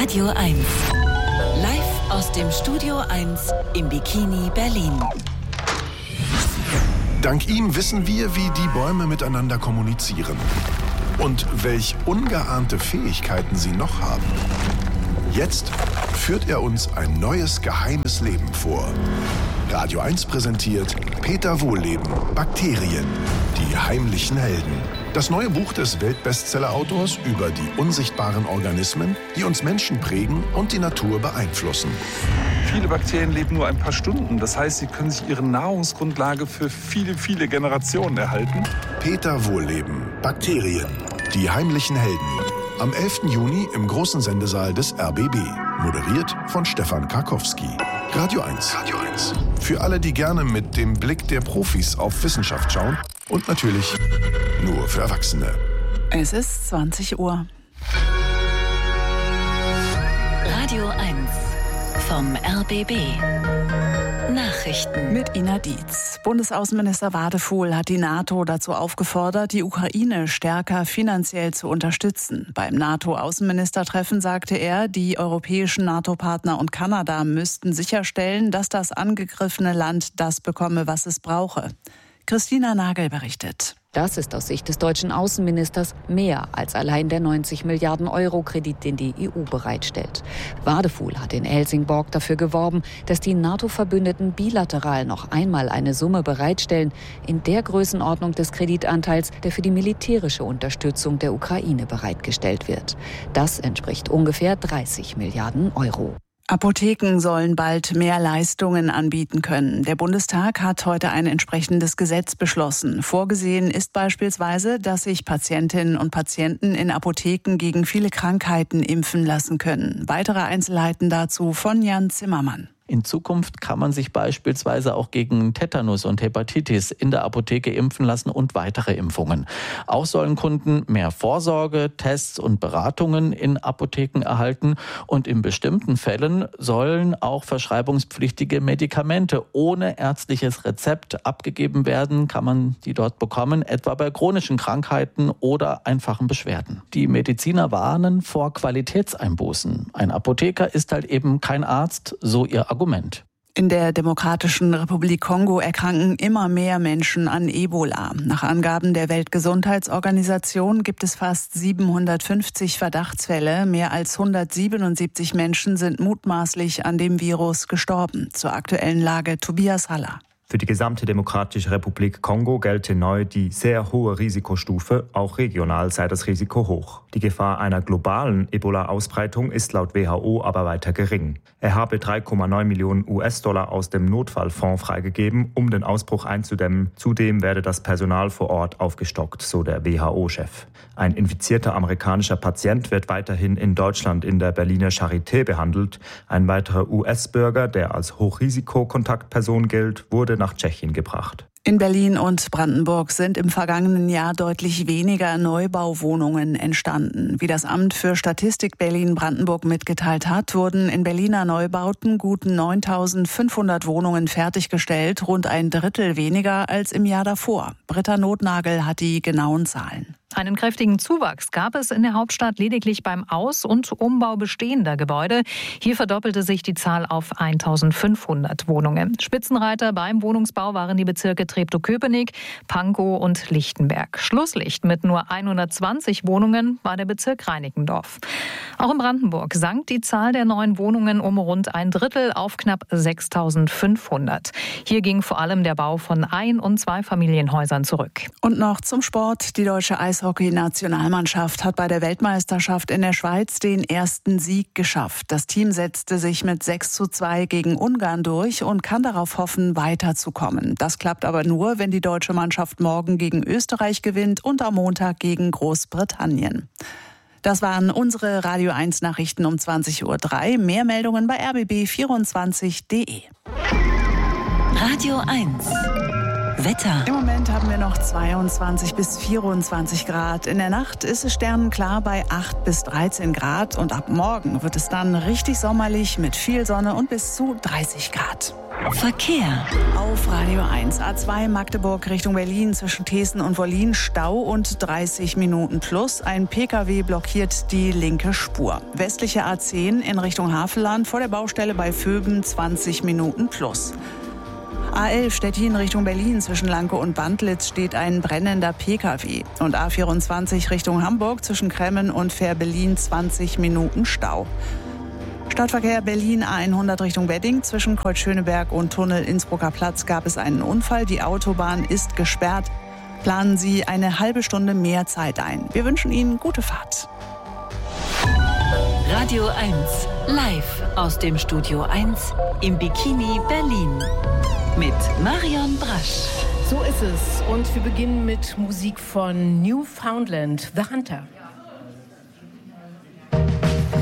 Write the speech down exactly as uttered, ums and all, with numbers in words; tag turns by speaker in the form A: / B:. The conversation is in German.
A: Radio eins. Live aus dem Studio eins im Bikini Berlin.
B: Dank ihm wissen wir, wie die Bäume miteinander kommunizieren. Und welch ungeahnte Fähigkeiten sie noch haben. Jetzt führt er uns ein neues geheimes Leben vor. Radio eins präsentiert Peter Wohlleben, Bakterien, die heimlichen Helden. Das neue Buch des Weltbestseller-Autors über die unsichtbaren Organismen, die uns Menschen prägen und die Natur beeinflussen.
C: Viele Bakterien leben nur ein paar Stunden. Das heißt, sie können sich ihre Nahrungsgrundlage für viele, viele Generationen erhalten.
B: Peter Wohlleben, Bakterien, die heimlichen Helden. Am elften Juni im großen Sendesaal des R B B. Moderiert von Stefan Karkowski. Radio eins. Radio eins. Für alle, die gerne mit dem Blick der Profis auf Wissenschaft schauen. Und natürlich nur für Erwachsene.
D: Es ist zwanzig Uhr.
A: Radio eins vom R B B. Nachrichten
D: mit Ina Dietz. Bundesaußenminister Wadefuhl hat die NATO dazu aufgefordert, die Ukraine stärker finanziell zu unterstützen. Beim NATO-Außenministertreffen sagte er, die europäischen NATO-Partner und Kanada müssten sicherstellen, dass das angegriffene Land das bekomme, was es brauche. Christina Nagel berichtet.
E: Das ist aus Sicht des deutschen Außenministers mehr als allein der neunzig Milliarden Euro Kredit, den die E U bereitstellt. Wadefuhl hat in Helsingborg dafür geworben, dass die NATO-Verbündeten bilateral noch einmal eine Summe bereitstellen, in der Größenordnung des Kreditanteils, der für die militärische Unterstützung der Ukraine bereitgestellt wird. Das entspricht ungefähr dreißig Milliarden Euro.
D: Apotheken sollen bald mehr Leistungen anbieten können. Der Bundestag hat heute ein entsprechendes Gesetz beschlossen. Vorgesehen ist beispielsweise, dass sich Patientinnen und Patienten in Apotheken gegen viele Krankheiten impfen lassen können. Weitere Einzelheiten dazu von Jan Zimmermann.
F: In Zukunft kann man sich beispielsweise auch gegen Tetanus und Hepatitis in der Apotheke impfen lassen und weitere Impfungen. Auch sollen Kunden mehr Vorsorge, Tests und Beratungen in Apotheken erhalten. Und in bestimmten Fällen sollen auch verschreibungspflichtige Medikamente ohne ärztliches Rezept abgegeben werden. Kann man die dort bekommen, etwa bei chronischen Krankheiten oder einfachen Beschwerden. Die Mediziner warnen vor Qualitätseinbußen. Ein Apotheker ist halt eben kein Arzt, so ihr Argument.
D: In der Demokratischen Republik Kongo erkranken immer mehr Menschen an Ebola. Nach Angaben der Weltgesundheitsorganisation gibt es fast siebenhundertfünfzig Verdachtsfälle. Mehr als hundertsiebenundsiebzig Menschen sind mutmaßlich an dem Virus gestorben. Zur aktuellen Lage Tobias Haller.
G: Für die gesamte Demokratische Republik Kongo gelte neu die sehr hohe Risikostufe, auch regional sei das Risiko hoch. Die Gefahr einer globalen Ebola-Ausbreitung ist laut W H O aber weiter gering. Er habe drei Komma neun Millionen U S-Dollar aus dem Notfallfonds freigegeben, um den Ausbruch einzudämmen. Zudem werde das Personal vor Ort aufgestockt, so der W H O-Chef. Ein infizierter amerikanischer Patient wird weiterhin in Deutschland in der Berliner Charité behandelt. Ein weiterer U S-Bürger, der als Hochrisikokontaktperson gilt, wurde nach Tschechien gebracht.
D: In Berlin und Brandenburg sind im vergangenen Jahr deutlich weniger Neubauwohnungen entstanden. Wie das Amt für Statistik Berlin-Brandenburg mitgeteilt hat, wurden in Berliner Neubauten gut neuntausendfünfhundert Wohnungen fertiggestellt, rund ein Drittel weniger als im Jahr davor. Britta Nothnagel hat die genauen Zahlen.
H: Einen kräftigen Zuwachs gab es in der Hauptstadt lediglich beim Aus- und Umbau bestehender Gebäude. Hier verdoppelte sich die Zahl auf eintausendfünfhundert Wohnungen. Spitzenreiter beim Wohnungsbau waren die Bezirke Treptow-Köpenick, Pankow und Lichtenberg. Schlusslicht mit nur hundertzwanzig Wohnungen war der Bezirk Reinickendorf. Auch in Brandenburg sank die Zahl der neuen Wohnungen um rund ein Drittel auf knapp sechstausendfünfhundert. Hier ging vor allem der Bau von Ein- und Zweifamilienhäusern zurück.
D: Und noch zum Sport. Die deutsche Eishockey-Nationalmannschaft hat bei der Weltmeisterschaft in der Schweiz den ersten Sieg geschafft. Das Team setzte sich mit sechs zu zwei gegen Ungarn durch und kann darauf hoffen, weiterzukommen. Das klappt aber nur, wenn die deutsche Mannschaft morgen gegen Österreich gewinnt und am Montag gegen Großbritannien. Das waren unsere Radio eins Nachrichten um zwanzig Uhr drei. Mehr Meldungen bei r b b vierundzwanzig punkt d e.
A: Radio eins. Wetter.
D: Im Moment haben wir noch zweiundzwanzig bis vierundzwanzig Grad. In der Nacht ist es sternenklar bei acht bis dreizehn Grad. Und ab morgen wird es dann richtig sommerlich mit viel Sonne und bis zu dreißig Grad.
A: Verkehr.
D: Auf Radio eins, A zwei Magdeburg Richtung Berlin zwischen Thesen und Wollin Stau und dreißig Minuten plus. Ein Pkw blockiert die linke Spur. Westliche A zehn in Richtung Havelland vor der Baustelle bei Vöben zwanzig Minuten plus. A elf Stettin Richtung Berlin zwischen Lanke und Bandlitz steht ein brennender Pkw. Und A vierundzwanzig Richtung Hamburg zwischen Kremmen und Fähr-Berlin zwanzig Minuten Stau. Stadtverkehr Berlin A hundert Richtung Wedding. Zwischen Kreuzschöneberg und Tunnel Innsbrucker Platz gab es einen Unfall. Die Autobahn ist gesperrt. Planen Sie eine halbe Stunde mehr Zeit ein. Wir wünschen Ihnen gute Fahrt.
A: Radio eins, live aus dem Studio eins im Bikini Berlin. Mit Marion Brasch.
I: So ist es. Und wir beginnen mit Musik von Newfoundland, The Hunter.